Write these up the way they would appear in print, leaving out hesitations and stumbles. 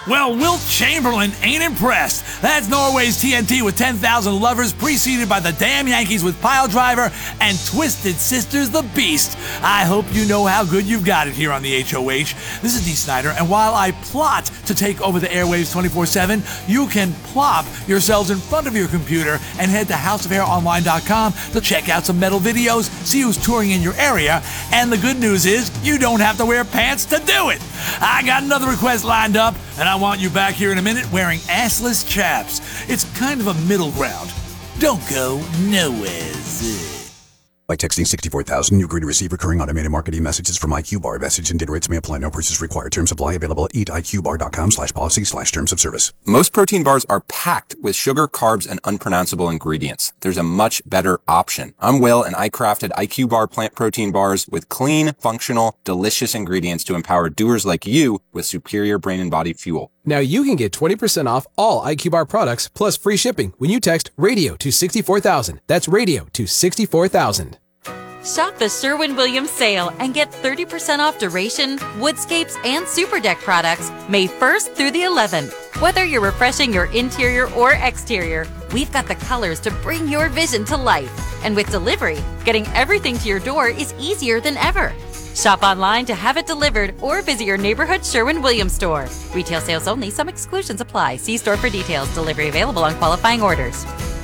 Well, Wilt Chamberlain ain't impressed. That's Norway's TNT with 10,000 Lovers, preceded by the Damn Yankees with Pile Driver and Twisted Sisters The Beast. I hope you know how good you've got it here on the HOH. This is Dee Snider, and while I plot to take over the airwaves 24/7, you can plop yourselves in front of your computer and head to houseofhaironline.com to check out some metal videos, see who's touring in your area, and the good news is you don't have to wear pants to do it. I got another request lined up, and I want you back here in a minute wearing assless chaps. It's kind of a middle ground. Don't go nowhere. By texting 64,000, you agree to receive recurring automated marketing messages from IQ Bar. Message and data rates may apply. No purchase required. Terms apply. Available at eatiqbar.com/policy/terms of service. Most protein bars are packed with sugar, carbs, and unpronounceable ingredients. There's a much better option. I'm Will, and I crafted IQ Bar plant protein bars with clean, functional, delicious ingredients to empower doers like you with superior brain and body fuel. Now you can get 20% off all IQ Bar products plus free shipping when you text RADIO to 64,000. That's RADIO to 64,000. Shop the Sherwin-Williams sale and get 30% off Duration, Woodscapes, and Super Deck products May 1st through the 11th. Whether you're refreshing your interior or exterior, we've got the colors to bring your vision to life. And with delivery, getting everything to your door is easier than ever. Shop online to have it delivered or visit your neighborhood Sherwin-Williams store. Retail sales only. Some exclusions apply. See store for details. Delivery available on qualifying orders.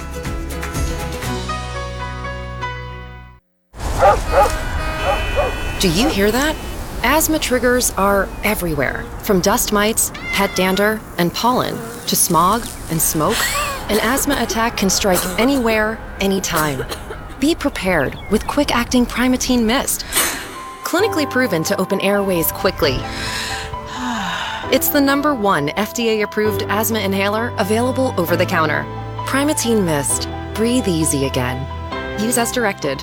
Do you hear that? Asthma triggers are everywhere, from dust mites, pet dander, and pollen, to smog and smoke. An asthma attack can strike anywhere, anytime. Be prepared with quick-acting Primatene Mist. Clinically proven to open airways quickly. It's the #1 FDA-approved asthma inhaler available over the counter. Primatene Mist. Breathe easy again. Use as directed.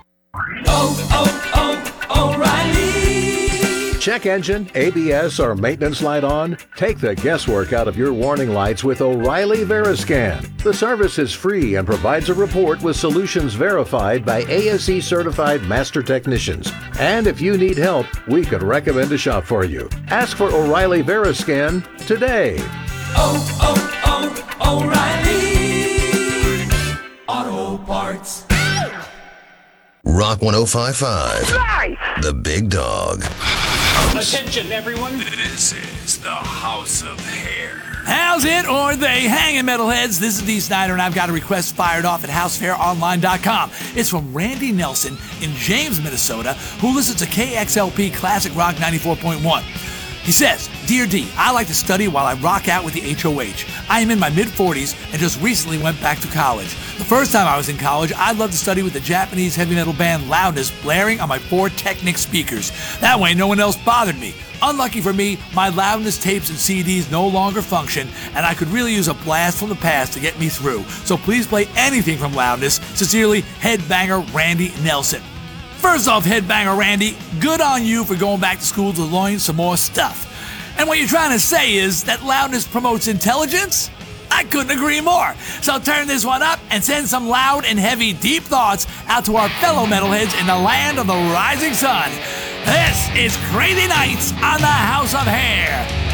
O'Reilly! Check engine, ABS, or maintenance light on? Take the guesswork out of your warning lights with O'Reilly Veriscan. The service is free and provides a report with solutions verified by ASE certified master technicians. And if you need help, we could recommend a shop for you. Ask for O'Reilly Veriscan today. O'Reilly Auto Parts. Rock 105.5. Live! The Big Dog. Attention, everyone. This is the House of Hair. How's it? Or they hanging, metalheads? This is Dee Snider, and I've got a request fired off at houseofhaironline.com. It's from Randy Nelson in James, Minnesota, who listens to KXLP Classic Rock 94.1. He says, Dear D, I like to study while I rock out with the HOH. I am in my mid-40s and just recently went back to college. The first time I was in college, I loved to study with the Japanese heavy metal band Loudness blaring on my 4 Technic speakers. That way, no one else bothered me. Unlucky for me, my Loudness tapes and CDs no longer function, and I could really use a blast from the past to get me through. So please play anything from Loudness. Sincerely, Headbanger Randy Nelson. First off, Headbanger Randy, good on you for going back to school to learn some more stuff. And what you're trying to say is that Loudness promotes intelligence? I couldn't agree more. So turn this one up and send some loud and heavy deep thoughts out to our fellow metalheads in the land of the rising sun. This is Crazy Nights on the House of Hair.